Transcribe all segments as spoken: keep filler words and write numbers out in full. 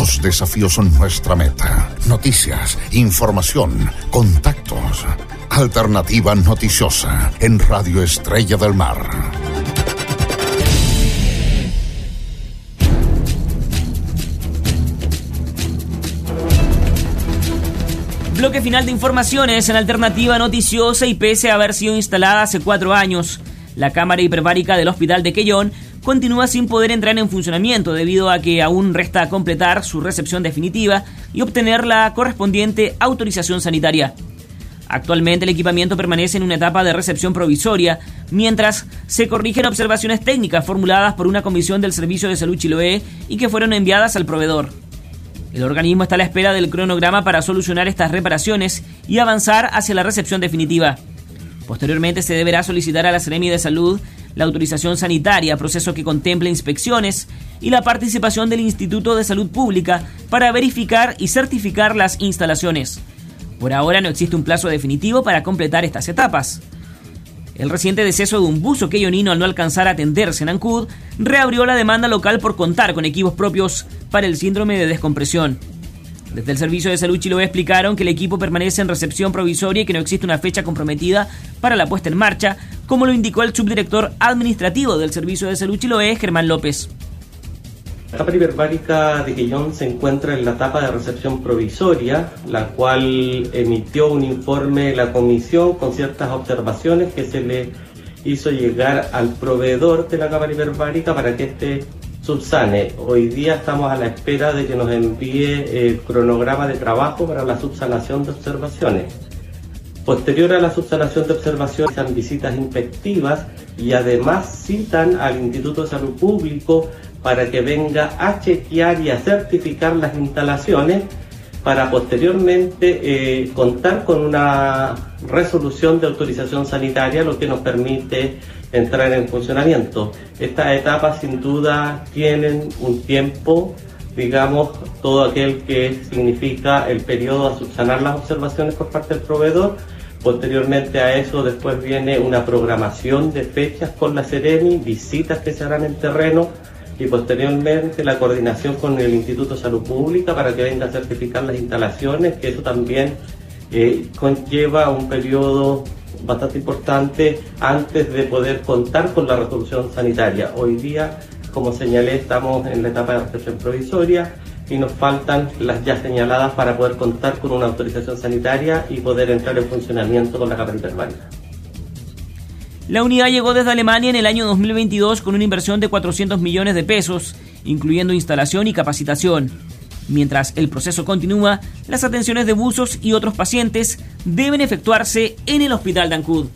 Los desafíos son nuestra meta. Noticias, información, contactos. Alternativa Noticiosa en Radio Estrella del Mar. Bloque final de informaciones en Alternativa Noticiosa. Y pese a haber sido instalada hace cuatro años, la cámara hiperbárica del Hospital de Quellón continúa sin poder entrar en funcionamiento debido a que aún resta completar su recepción definitiva y obtener la correspondiente autorización sanitaria. Actualmente el equipamiento permanece en una etapa de recepción provisoria, mientras se corrigen observaciones técnicas formuladas por una comisión del Servicio de Salud Chiloé y que fueron enviadas al proveedor. El organismo está a la espera del cronograma para solucionar estas reparaciones y avanzar hacia la recepción definitiva. Posteriormente se deberá solicitar a la Seremi de Salud la autorización sanitaria, proceso que contempla inspecciones y la participación del Instituto de Salud Pública para verificar y certificar las instalaciones. Por ahora no existe un plazo definitivo para completar estas etapas. El reciente deceso de un buzo quellonino al no alcanzar a atenderse en Ancud reabrió la demanda local por contar con equipos propios para el síndrome de descompresión. Desde el Servicio de Salud Chiloé explicaron que el equipo permanece en recepción provisoria y que no existe una fecha comprometida para la puesta en marcha, como lo indicó el subdirector administrativo del Servicio de Salud Chiloé, Germán López. La cámara hiperbárica de Quellón se encuentra en la etapa de recepción provisoria, la cual emitió un informe la comisión con ciertas observaciones que se le hizo llegar al proveedor de la cámara hiperbárica para que éste subsane. Hoy día estamos a la espera de que nos envíe el cronograma de trabajo para la subsanación de observaciones. Posterior a la subsanación de observaciones, se hacen visitas inspectivas y además citan al Instituto de Salud Público para que venga a chequear y a certificar las instalaciones para posteriormente eh, contar con una resolución de autorización sanitaria, lo que nos permite entrar en funcionamiento. Estas etapas sin duda tienen un tiempo, digamos, todo aquel que significa el periodo a subsanar las observaciones por parte del proveedor. Posteriormente a eso, después viene una programación de fechas con la Seremi, visitas que se harán en terreno, y posteriormente la coordinación con el Instituto de Salud Pública para que venga a certificar las instalaciones, que eso también eh, conlleva un periodo bastante importante antes de poder contar con la resolución sanitaria. Hoy día, como señalé, estamos en la etapa de recepción provisoria y nos faltan las ya señaladas para poder contar con una autorización sanitaria y poder entrar en funcionamiento con la cámara hiperbárica. La unidad llegó desde Alemania en el año dos mil veintidós con una inversión de cuatrocientos millones de pesos, incluyendo instalación y capacitación. Mientras el proceso continúa, las atenciones de buzos y otros pacientes deben efectuarse en el Hospital de Ancud.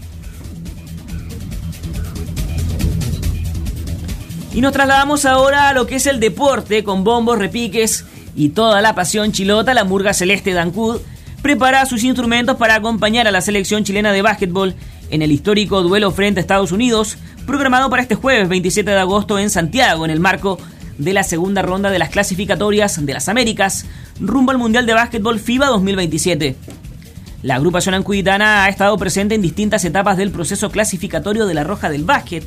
Y nos trasladamos ahora a lo que es el deporte, con bombos, repiques y toda la pasión chilota. La Murga Celeste de Ancud prepara sus instrumentos para acompañar a la selección chilena de básquetbol en el histórico duelo frente a Estados Unidos, programado para este jueves veintisiete de agosto en Santiago, en el marco de la segunda ronda de las clasificatorias de las Américas, rumbo al Mundial de Básquetbol FIBA dos mil veintisiete. La agrupación ancuditana ha estado presente en distintas etapas del proceso clasificatorio de la Roja del Básquet,